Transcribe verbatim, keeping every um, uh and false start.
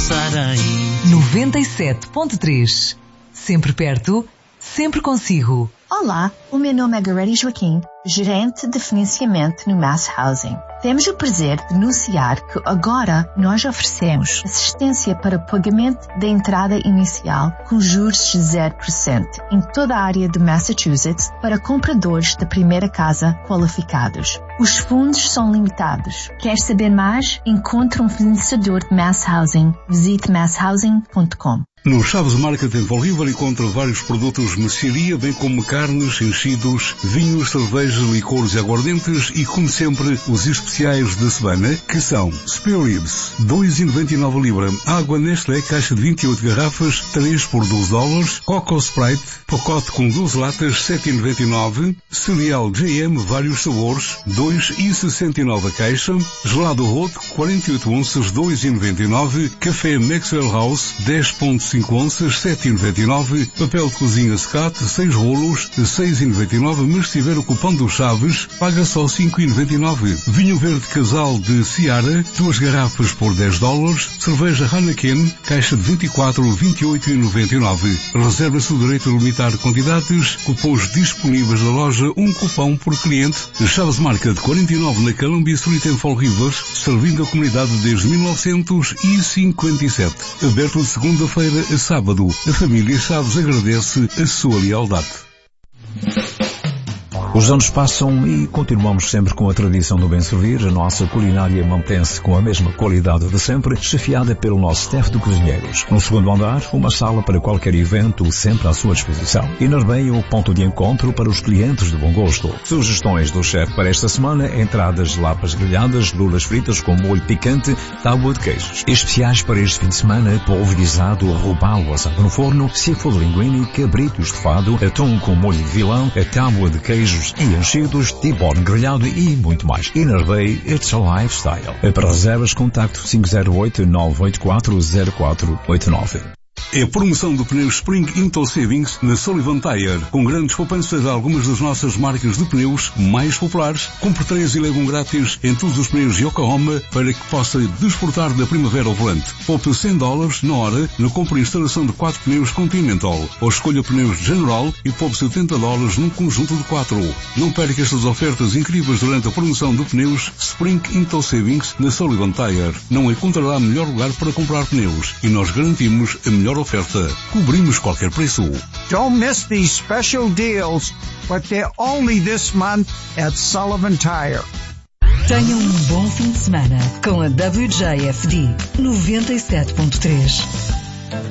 pensarei. noventa e sete ponto três. Sempre perto, sempre consigo. Olá, o meu nome é Goretti Joaquim, gerente de financiamento no Mass Housing. Temos o prazer de anunciar que agora nós oferecemos assistência para pagamento da entrada inicial com juros de zero por cento em toda a área de Massachusetts para compradores da primeira casa qualificados. Os fundos são limitados. Quer saber mais? Encontre um fornecedor de Mass Housing. Visite mass housing ponto com. No Chaves Market em Fall River encontra vários produtos de mercearia, bem como carnes, enchidos, vinhos, cervejas, licores e aguardentes e, como sempre, os especiais da semana, que são Spare Ribs, dois e noventa e nove libra, água Nestlé, caixa de vinte e oito garrafas, três por doze dólares, Coco Sprite, pacote com doze latas, sete e noventa e nove, cereal J M, vários sabores, dois e sessenta e nove a caixa, gelado roto, quarenta e oito onças, dois e noventa e nove, café Maxwell House, dez vírgula cinco onças, sete e noventa e nove, papel de cozinha Scott, seis rolos, seis e noventa e nove, mas se tiver o cupom dos Chaves, paga só cinco e noventa e nove. Vinho verde casal de Seara, duas garrafas por dez dólares, cerveja Heineken, caixa de vinte e quatro, vinte e oito e noventa e nove. Reserva-se o direito a limitar quantidades, cupons disponíveis na loja, um cupom por cliente. Chaves Market quarenta e nove na Columbia Street em Fall River, servindo a comunidade desde mil novecentos e cinquenta e sete. Aberto de segunda-feira a sábado. A família Chaves agradece a sua lealdade. Os anos passam e continuamos sempre com a tradição do bem servir. A nossa culinária mantém-se com a mesma qualidade de sempre, chefiada pelo nosso staff de cozinheiros. No segundo andar, uma sala para qualquer evento, sempre à sua disposição. Inarbem, o ponto de encontro para os clientes de bom gosto. Sugestões do chefe para esta semana: entradas, lapas grelhadas, lulas fritas com molho picante, tábua de queijos. Especiais para este fim de semana: polvo guisado, robalo assado no forno, seafood linguine, cabrito estofado, atum com molho de vilão, a tábua de queijos e enchidos, T-bone grelhado e muito mais. Inner Bay, it's a lifestyle. Para reservas, contacto cinco zero oito, nove oito quatro, zero quatro oito nove. É a promoção do pneu Spring Into Savings na Sullivan Tire, com grandes poupanças a algumas das nossas marcas de pneus mais populares. Compre três e leve um grátis em todos os pneus Yokohama para que possa desfrutar da primavera ao volante. Poupe cem dólares na hora na compra e instalação de quatro pneus Continental, ou escolha pneus General e poupe setenta dólares num conjunto de quatro. Não perca estas ofertas incríveis durante a promoção de pneus Spring Into Savings na Sullivan Tire. Não encontrará melhor lugar para comprar pneus e nós garantimos a melhor oferta. Cobrimos qualquer preço. Don't miss these special deals, but they're only this month at Sullivan Tire. Tenha um bom fim de semana com a W J F D noventa e sete ponto três.